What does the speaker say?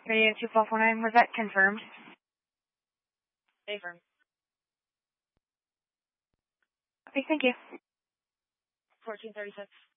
Radio 2449, was that confirmed? Affirm. Okay, thank you. 1436.